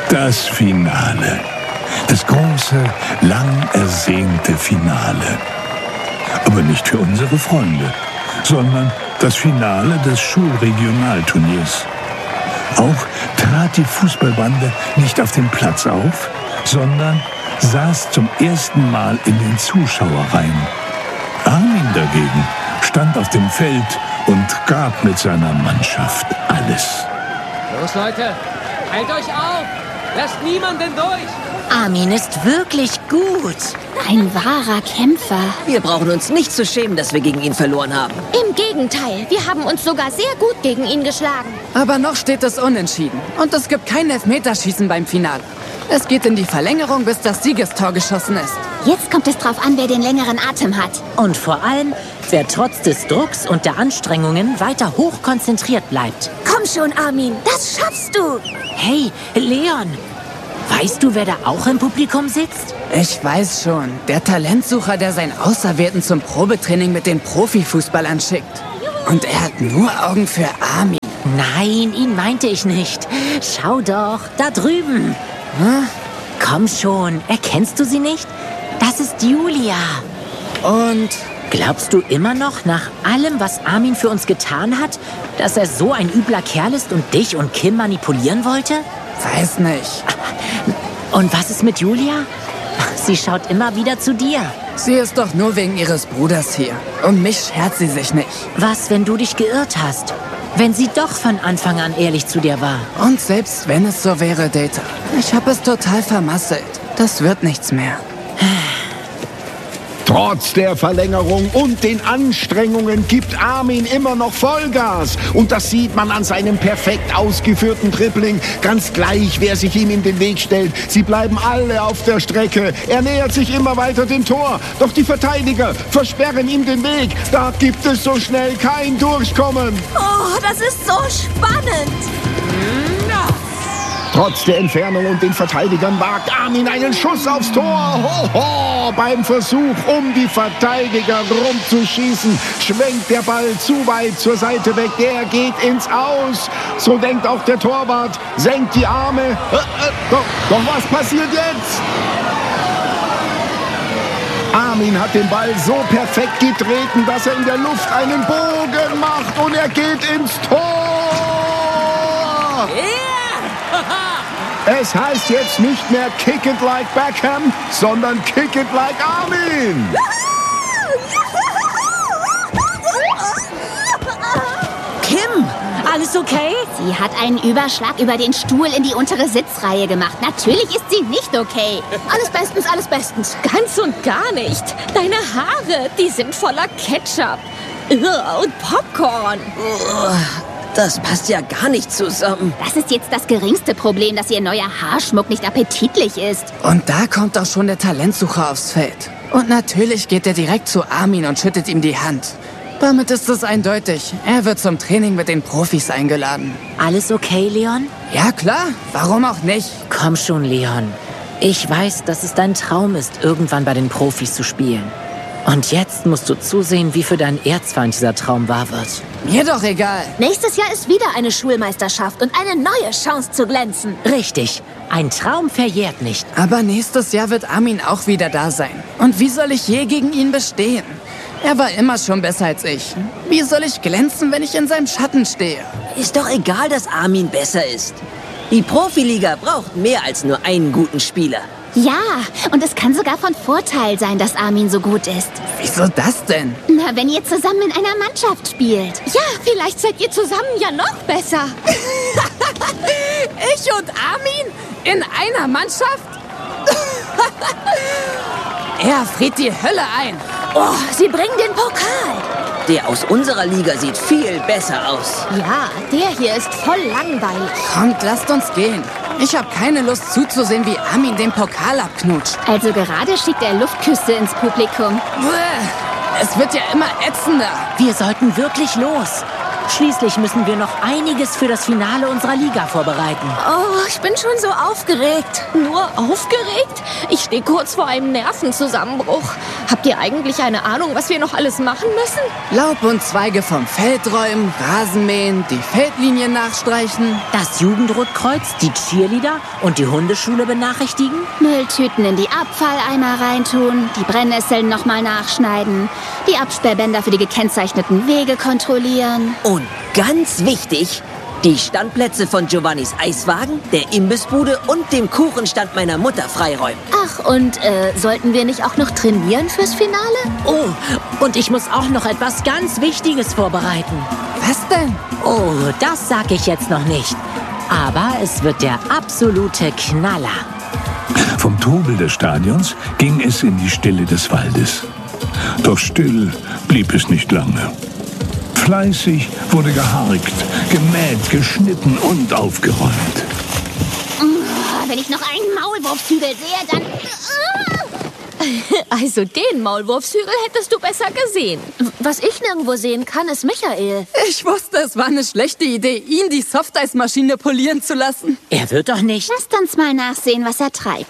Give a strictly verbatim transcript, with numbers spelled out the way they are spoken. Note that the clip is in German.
Das Finale. Das große, lang ersehnte Finale. Aber nicht für unsere Freunde, sondern das Finale des Schulregionalturniers. Auch trat die Fußballbande nicht auf dem Platz auf, sondern saß zum ersten Mal in den Zuschauerreihen. Armin dagegen stand auf dem Feld und gab mit seiner Mannschaft alles. Los, Leute, heilt euch auf! Lasst niemanden durch! Armin ist wirklich gut. Ein wahrer Kämpfer. Wir brauchen uns nicht zu schämen, dass wir gegen ihn verloren haben. Im Gegenteil, wir haben uns sogar sehr gut gegen ihn geschlagen. Aber noch steht es unentschieden. Und es gibt kein Elfmeterschießen beim Finale. Es geht in die Verlängerung, bis das Siegestor geschossen ist. Jetzt kommt es drauf an, wer den längeren Atem hat. Und vor allem, wer trotz des Drucks und der Anstrengungen weiter hochkonzentriert bleibt. Komm schon, Armin, das schaffst du. Hey, Leon, weißt du, wer da auch im Publikum sitzt? Ich weiß schon. Der Talentsucher, der seinen Auserwählten zum Probetraining mit den Profifußballern schickt. Und er hat nur Augen für Armin. Nein, ihn meinte ich nicht. Schau doch, da drüben. Hm? Komm schon, erkennst du sie nicht? Das ist Julia. Und? Glaubst du immer noch, nach allem, was Armin für uns getan hat, dass er so ein übler Kerl ist und dich und Kim manipulieren wollte? Weiß nicht. Und was ist mit Julia? Sie schaut immer wieder zu dir. Sie ist doch nur wegen ihres Bruders hier. Um mich schert sie sich nicht. Was, wenn du dich geirrt hast? Wenn sie doch von Anfang an ehrlich zu dir war? Und selbst wenn es so wäre, Data, ich habe es total vermasselt. Das wird nichts mehr. Trotz der Verlängerung und den Anstrengungen gibt Armin immer noch Vollgas. Und das sieht man an seinem perfekt ausgeführten Dribbling. Ganz gleich, wer sich ihm in den Weg stellt. Sie bleiben alle auf der Strecke. Er nähert sich immer weiter dem Tor. Doch die Verteidiger versperren ihm den Weg. Da gibt es so schnell kein Durchkommen. Oh, das ist so spannend. Trotz der Entfernung und den Verteidigern wagt Armin einen Schuss aufs Tor. Ho, ho. Beim Versuch, um die Verteidiger rumzuschießen, schwenkt der Ball zu weit zur Seite weg. Der geht ins Aus. So denkt auch der Torwart, senkt die Arme. Äh, äh, doch, doch was passiert jetzt? Armin hat den Ball so perfekt getreten, dass er in der Luft einen Bogen macht und er geht ins Tor. Es heißt jetzt nicht mehr Kick it like Beckham, sondern Kick it like Armin. Kim, alles okay? Sie hat einen Überschlag über den Stuhl in die untere Sitzreihe gemacht. Natürlich ist sie nicht okay. Alles bestens, alles bestens. Ganz und gar nicht. Deine Haare, die sind voller Ketchup. Ugh, und Popcorn. Das passt ja gar nicht zusammen. Das ist jetzt das geringste Problem, dass ihr neuer Haarschmuck nicht appetitlich ist. Und da kommt auch schon der Talentsucher aufs Feld. Und natürlich geht er direkt zu Armin und schüttet ihm die Hand. Damit ist es eindeutig. Er wird zum Training mit den Profis eingeladen. Alles okay, Leon? Ja, klar. Warum auch nicht? Komm schon, Leon. Ich weiß, dass es dein Traum ist, irgendwann bei den Profis zu spielen. Und jetzt musst du zusehen, wie für deinen Erzfeind dieser Traum wahr wird. Mir doch egal. Nächstes Jahr ist wieder eine Schulmeisterschaft und eine neue Chance zu glänzen. Richtig. Ein Traum verjährt nicht. Aber nächstes Jahr wird Armin auch wieder da sein. Und wie soll ich je gegen ihn bestehen? Er war immer schon besser als ich. Wie soll ich glänzen, wenn ich in seinem Schatten stehe? Ist doch egal, dass Armin besser ist. Die Profiliga braucht mehr als nur einen guten Spieler. Ja, und es kann sogar von Vorteil sein, dass Armin so gut ist. Wieso das denn? Na, wenn ihr zusammen in einer Mannschaft spielt. Ja, vielleicht seid ihr zusammen ja noch besser. Ich und Armin in einer Mannschaft? Er friert die Hölle ein. Oh, sie bringen den Pokal. Der aus unserer Liga sieht viel besser aus. Ja, der hier ist voll langweilig. Kommt, lasst uns gehen. Ich habe keine Lust zuzusehen, wie Armin den Pokal abknutscht. Also gerade schickt er Luftküsse ins Publikum. Bäh, es wird ja immer ätzender. Wir sollten wirklich los. Schließlich müssen wir noch einiges für das Finale unserer Liga vorbereiten. Oh, ich bin schon so aufgeregt. Nur aufgeregt? Ich stehe kurz vor einem Nervenzusammenbruch. Habt ihr eigentlich eine Ahnung, was wir noch alles machen müssen? Laub und Zweige vom Feld räumen, Rasen mähen, die Feldlinien nachstreichen. Das Jugendrotkreuz, die Cheerleader und die Hundeschule benachrichtigen? Mülltüten in die Abfalleimer reintun, die Brennnesseln nochmal nachschneiden, die Absperrbänder für die gekennzeichneten Wege kontrollieren. Und ganz wichtig, die Standplätze von Giovannis Eiswagen, der Imbissbude und dem Kuchenstand meiner Mutter freiräumen. Ach, und äh, sollten wir nicht auch noch trainieren fürs Finale? Oh, und ich muss auch noch etwas ganz Wichtiges vorbereiten. Was denn? Oh, das sag ich jetzt noch nicht. Aber es wird der absolute Knaller. Vom Trubel des Stadions ging es in die Stille des Waldes. Doch still blieb es nicht lange. Fleißig wurde geharkt, gemäht, geschnitten und aufgeräumt. Oh, wenn ich noch einen Maulwurfshügel sehe, dann... Also den Maulwurfshügel hättest du besser gesehen. Was ich nirgendwo sehen kann, ist Michael. Ich wusste, es war eine schlechte Idee, ihn die Softeismaschine polieren zu lassen. Er wird doch nicht... Lasst uns mal nachsehen, was er treibt.